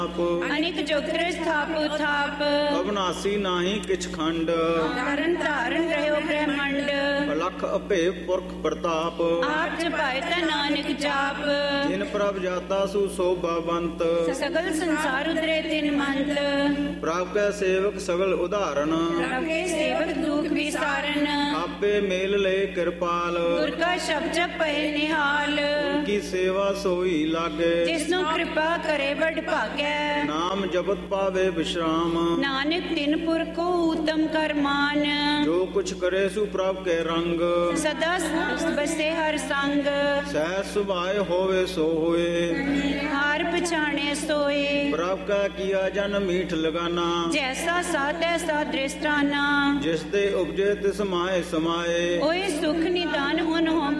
ਅਨੇਕ ਜੋਗਤਰ ਸਥਾਪੋ ਥਾਪ। ਅਬਨਾਸੀ ਨਾਹੀ ਕਿਛ ਖੰਡ। ਤਰਨ ਤਾਰਨ ਰਹਿਓ ਬ੍ਰਹਮੰਡ। ਅਲਖ ਅਭੇ ਪੁਰਖ ਪ੍ਰਤਾਪ। ਆਪ ਜਪਾਏ ਤਾ ਨਾਨਕ ਜਾਪ। ਜਿਨ ਪ੍ਰਭ ਜਾਤਾ ਸੂ ਸੋਭਾਵੰਤ। ਸਗਲ ਸੰਸਾਰ ਉਦਰੇ ਤਿਨ ਮੰਤ। ਪ੍ਰਭ ਕੈ ਸੇਵਕ ਸਗਲ ਉਦਾਹਰਨ। ਪ੍ਰਭ ਕੇ ਸੇਵਕ ਦੁਖ ਵਿਸਾਰਨ। ਆਪੇ ਮੇਲ ਲੈ ਕਿਰਪਾਲ। ਗੁਰ ਕਾ ਸ਼ਬਦ ਜਪ ਪਏ ਨਿਹਾਲ। ਕੀ ਸੇਵਾ ਸੋਈ ਲਾਗੇ। ਜਿਸਨੂੰ ਕਿਰਪਾ ਕਰੇ ਬੜ ਭਾਗੈ। ਨਾਮ ਜਪਤ ਪਾਵੇ ਵਿਸ਼ਰਾਮ। ਨਾਨਕ ਤਿਨ ਪੁਰਖੋ ਊਤਮ ਕਰਮਾਨ। ਜੋ ਕੁਛ ਕਰੇ ਸੂ ਪ੍ਰਭ ਕੇ ਰੰਗ। ਸਦਾ ਬਸੇ ਹਰ ਸੰਗ। ਸਹਿ ਸੁਭਾਏ ਹੋਵੇ ਸੋ ਹੋਏ। ਹਾਰ ਪਛਾਣੇ ਸੋਏ। ਪ੍ਰਭ ਕਾ ਕੀਆ ਜਨ ਮੀਠ ਲਗਾਨਾ। ਜੈਸਾ ਸਾ ਤੈਸਾ ਦ੍ਰਿਸ਼ਟਾਨਾ। ਜਿਸ ਦੇ ਉਪਜੇ ਤਿਸ ਮਾਏ ਸਮਾਏ। ਓਏ ਸੁਖ ਨਿਦਾਨ ਹੁਨ ਹੋ